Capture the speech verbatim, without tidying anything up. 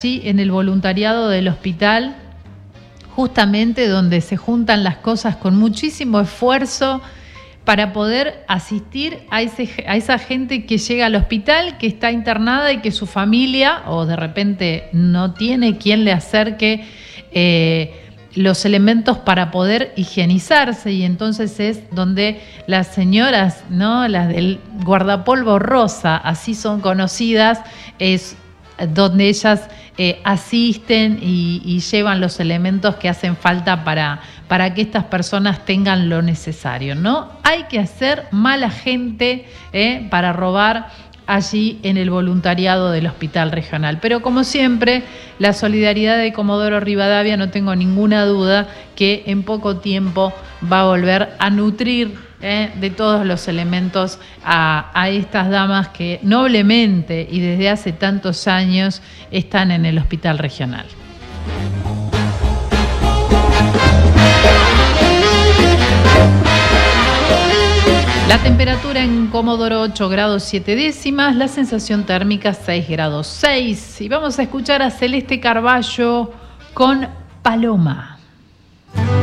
Sí, en el voluntariado del hospital, justamente donde se juntan las cosas con muchísimo esfuerzo para poder asistir a, ese, a esa gente que llega al hospital, que está internada y que su familia, o de repente no tiene quien le acerque eh, los elementos para poder higienizarse, y entonces es donde las señoras, ¿no?, las del guardapolvo rosa, así son conocidas, es donde ellas eh, asisten y, y llevan los elementos que hacen falta para, para que estas personas tengan lo necesario, ¿no? Hay que hacer mala gente eh, para robar allí en el voluntariado del Hospital Regional. Pero como siempre, la solidaridad de Comodoro Rivadavia, no tengo ninguna duda que en poco tiempo va a volver a nutrir Eh, de todos los elementos a, a estas damas que noblemente y desde hace tantos años están en el Hospital Regional. La temperatura en Comodoro ocho grados siete décimas, la sensación térmica seis grados seis. Y vamos a escuchar a Celeste Carballo con Paloma.